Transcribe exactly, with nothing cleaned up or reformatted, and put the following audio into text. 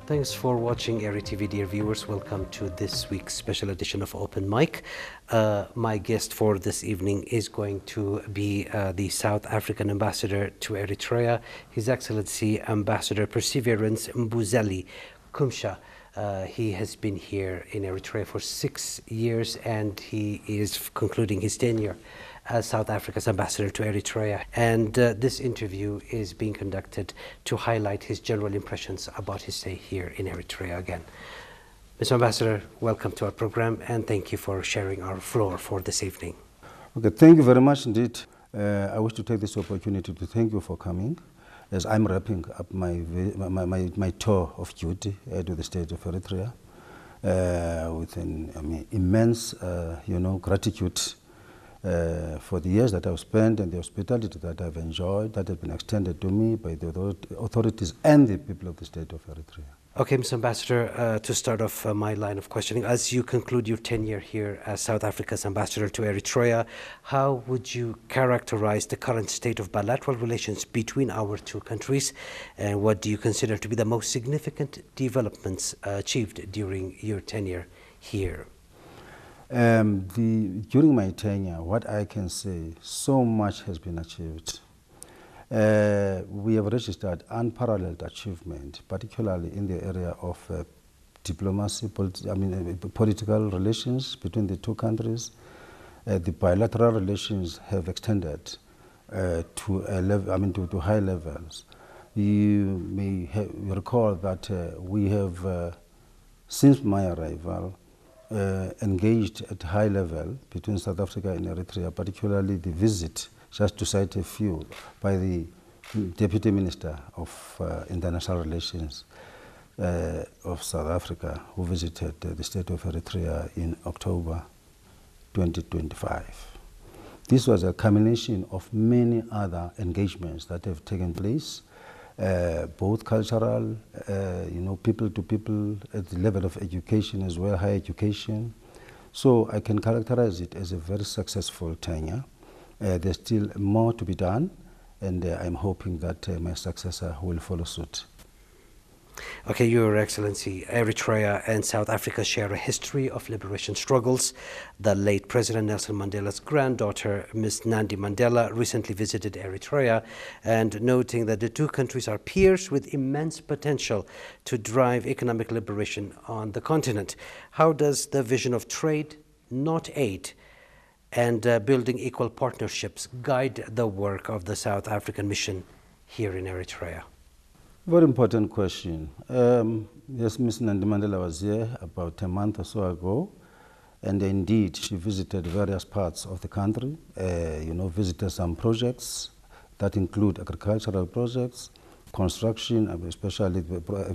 Thanks for watching Eri T V, dear viewers. Welcome to this week's special edition of Open Mic. Uh, my guest for this evening is going to be uh, the South African ambassador to Eritrea, His Excellency Ambassador Perseverance Mbuzeli Kumsha. Uh, he has been here in Eritrea for six years and he is concluding his tenure as South Africa's ambassador to Eritrea. And uh, this interview is being conducted to highlight his general impressions about his stay here in Eritrea again. Mister Ambassador, welcome to our program and thank you for sharing our floor for this evening. Okay, thank you very much indeed. Uh, I wish to take this opportunity to thank you for coming, as I'm wrapping up my, my, my, my tour of duty uh, to the state of Eritrea uh, with an I mean, immense uh, you know, gratitude uh, for the years that I've spent and the hospitality that I've enjoyed that has been extended to me by the authorities and the people of the state of Eritrea. Okay, Mister Ambassador, uh, to start off uh, my line of questioning, as you conclude your tenure here as South Africa's ambassador to Eritrea, how would you characterize the current state of bilateral relations between our two countries, and what do you consider to be the most significant developments uh, achieved during your tenure here? Um, the, during my tenure, what I can say, so much has been achieved. Uh, we have registered unparalleled achievement, particularly in the area of uh, diplomacy, politi I mean, uh, political relations between the two countries. Uh, the bilateral relations have extended uh, to a level, I mean, to, to high levels. You may recall that uh, we have, uh, since my arrival, uh, engaged at high level between South Africa and Eritrea, particularly the visit, just to cite a few, by the Deputy Minister of uh, International Relations uh, of South Africa, who visited uh, the state of Eritrea in October twenty twenty-five. This was a culmination of many other engagements that have taken place, uh, both cultural, uh, you know, people to people, at the level of education as well, higher education. So I can characterize it as a very successful tenure. Uh, there's still more to be done, and uh, I'm hoping that uh, my successor will follow suit. Okay, Your Excellency, Eritrea and South Africa share a history of liberation struggles. The late President Nelson Mandela's granddaughter, Miss Nandi Mandela, recently visited Eritrea, and noting that the two countries are peers with immense potential to drive economic liberation on the continent. How does the vision of trade, not aid, and uh, building equal partnerships guide the work of the South African mission here in Eritrea? Very important question. Um, yes, Miss Nandi Mandela was here about a month or so ago, and indeed she visited various parts of the country, uh, you know, visited some projects that include agricultural projects, construction, especially the